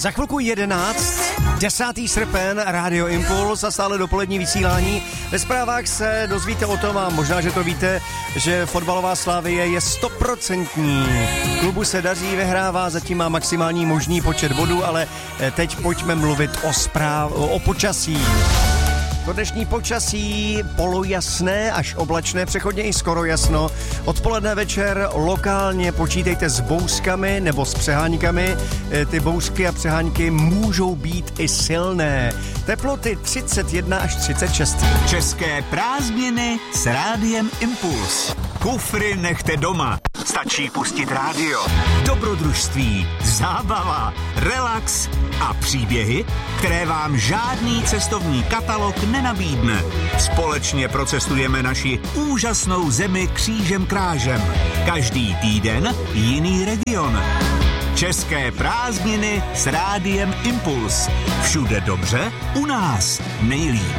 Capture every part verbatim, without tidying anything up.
Za chvilku jedenáct, desátý srpen, Rádio Impuls a stále dopolední vysílání. Ve zprávách se dozvíte o tom, a možná, že to víte, že fotbalová Slavie je stoprocentní. Klubu se daří, vyhrává, zatím má maximální možný počet bodů, ale teď pojďme mluvit o správ, o počasí. To dnešní počasí polojasné až oblačné, přechodně i skoro jasno. Odpoledne večer lokálně počítejte s bouřkami nebo s přeháňkami. Ty bouřky a přeháňky můžou být i silné. Teploty třicet jedna až třicet šest. České prázdniny s Rádiem Impuls. Kufry nechte doma. Stačí pustit rádio. Dobrodružství, zábava, relax a příběhy, které vám žádný cestovní katalog nenabídne. Společně procestujeme naši úžasnou zemi křížem krážem. Každý týden jiný region. České prázdniny s Rádiem Impuls. Všude dobře, u nás nejlíp.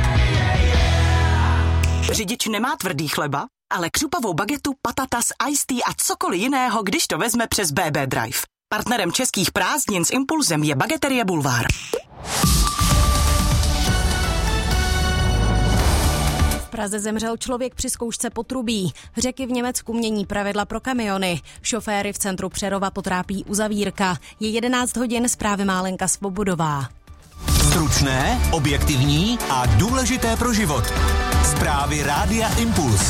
Řidič nemá tvrdý chleba, ale křupavou bagetu, patatas, iced tea a cokoliv jiného, když to vezme přes bé bé Drive. Partnerem českých prázdnin s Impulsem je Bageterie Bulvár. V Praze zemřel člověk při zkoušce potrubí. Řeky v Německu mění pravidla pro kamiony. Šoféry v centru Přerova potrápí uzavírka. Je jedenáct hodin, zprávy má Lenka Svobodová. Stručné, objektivní a důležité pro život. Zprávy Rádia Impuls.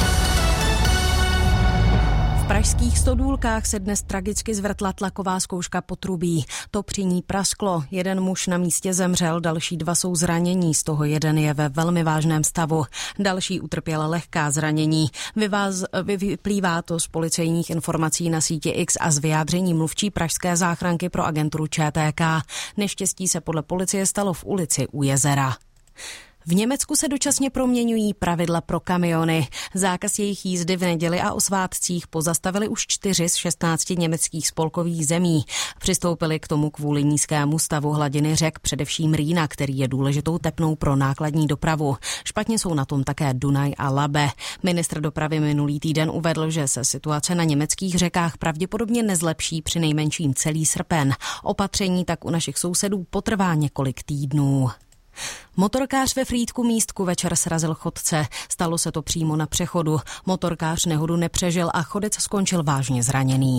V pražských Stodůlkách se dnes tragicky zvrtla tlaková zkouška potrubí. To při ní prasklo. Jeden muž na místě zemřel, další dva jsou zranění, z toho jeden je ve velmi vážném stavu. Další utrpěl lehká zranění. Vyváz, vyplývá to z policejních informací na síti X a z vyjádření mluvčí pražské záchranky pro agenturu Č T K. Neštěstí se podle policie stalo v ulici u jezera. V Německu se dočasně proměňují pravidla pro kamiony. Zákaz jejich jízdy v neděli a o svátcích pozastavili už čtyři z šestnácti německých spolkových zemí. Přistoupili k tomu kvůli nízkému stavu hladiny řek, především Rýna, který je důležitou tepnou pro nákladní dopravu. Špatně jsou na tom také Dunaj a Labe. Ministr dopravy minulý týden uvedl, že se situace na německých řekách pravděpodobně nezlepší při nejmenším celý srpen. Opatření tak u našich sousedů potrvá několik týdnů. Motorkář ve Frýdku Místku večer srazil chodce. Stalo se to přímo na přechodu. Motorkář nehodu nepřežil a chodec skončil vážně zraněný.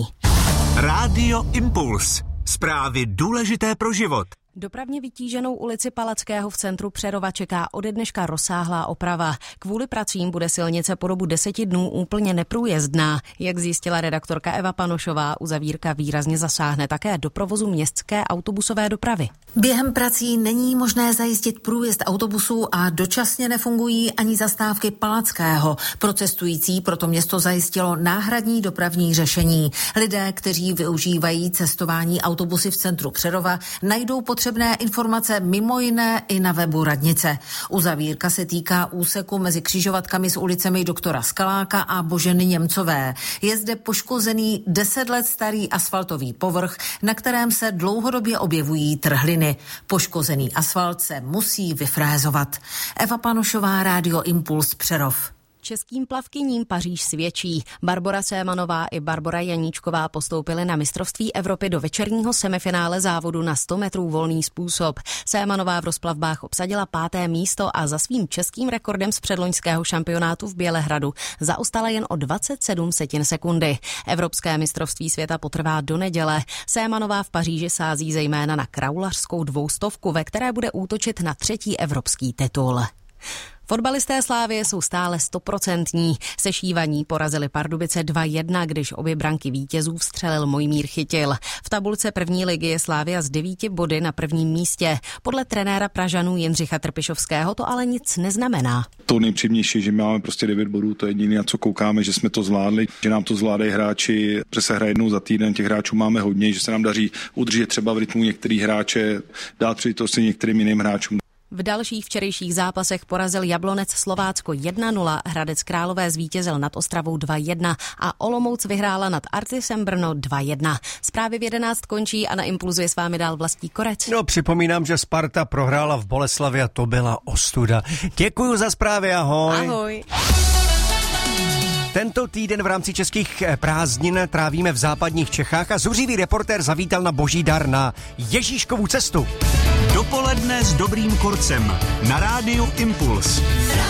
Rádio Impuls. Zprávy důležité pro život. Dopravně vytíženou ulici Palackého v centru Přerova čeká ode dneška rozsáhlá oprava. Kvůli pracím bude silnice po dobu deseti dnů úplně neprůjezdná. Jak zjistila redaktorka Eva Panošová, uzavírka výrazně zasáhne také do provozu městské autobusové dopravy. Během prací není možné zajistit průjezd autobusů a dočasně nefungují ani zastávky Palackého. Pro cestující proto město zajistilo náhradní dopravní řešení. Lidé, kteří využívají cestování autobusy v centru Přerova, najdou potřebné informace mimo jiné i na webu radnice. Uzavírka se týká úseku mezi křižovatkami s ulicemi doktora Skaláka a Boženy Němcové. Je zde poškozený deset let starý asfaltový povrch, na kterém se dlouhodobě objevují trhliny. Poškozený asfalt se musí vyfrézovat. Eva Panošová, Rádio Impuls, Přerov. Českým plavkyním Paříž svědčí. Barbora Sémanová i Barbora Janíčková postoupily na mistrovství Evropy do večerního semifinále závodu na sto metrů volný způsob. Sémanová v rozplavbách obsadila páté místo a za svým českým rekordem z předloňského šampionátu v Bělehradu zaostala jen o dvacet sedm setin sekundy. Evropské mistrovství světa potrvá do neděle. Sémanová v Paříži sází zejména na kraulařskou dvoustovku, ve které bude útočit na třetí evropský titul. Fotbalisté Slávie jsou stále stoprocentní. Sešívaní porazili Pardubice dva jedna, když obě branky vítězů vstřelil Mojmír Chytil. V tabulce první ligy je Slavia z devíti body na prvním místě. Podle trenéra Pražanů Jindřicha Trpišovského to ale nic neznamená. To nejpříjemnější, že máme prostě devět bodů, to je jediné, na co koukáme, že jsme to zvládli, že nám to zvládají hráči, že se hraje jednou za týden, těch hráčů máme hodně, že se nám daří udržet třeba v rytmu některých hráče, dát příležitosti některým jiným hráčům. V dalších včerejších zápasech porazil Jablonec Slovácko jedna nula, Hradec Králové zvítězil nad Ostravou dva jedna a Olomouc vyhrála nad Artisem Brno dva jedna. Zprávy v jedenáct končí a na Impulzu je s vámi dál Vlastí Korec. No, připomínám, že Sparta prohrála v Boleslavi a to byla ostuda. Děkuju za zprávy, ahoj. Ahoj. Tento týden v rámci českých prázdnin trávíme v západních Čechách a zuřivý reportér zavítal na Boží dar na Ježíškovu cestu. Dopoledne s dobrým kurcem na rádiu Impuls.